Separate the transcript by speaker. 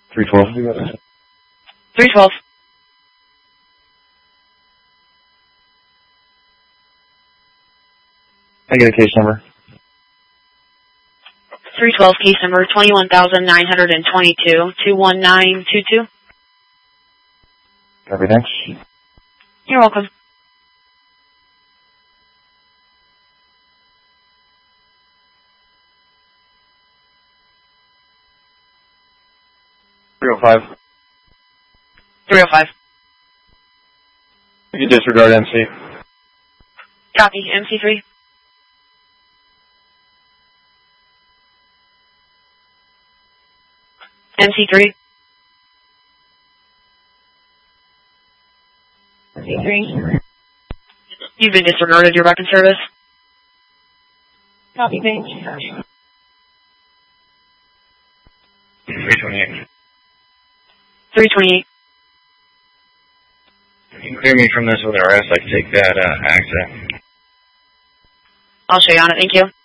Speaker 1: 312.
Speaker 2: 312.
Speaker 1: I get a case number.
Speaker 2: 312, case number 21,922, 21922.
Speaker 1: Copy, thanks.
Speaker 2: You're welcome.
Speaker 1: .305.
Speaker 2: 305.
Speaker 1: You can disregard MC.
Speaker 2: Copy, MC3. MC3. MC3. You've been disregarded. You're back in service. Copy, thanks.
Speaker 1: 328.
Speaker 2: 328.
Speaker 1: You can clear me from this with an arrest. I can take that accident.
Speaker 2: I'll show you on it. Thank you.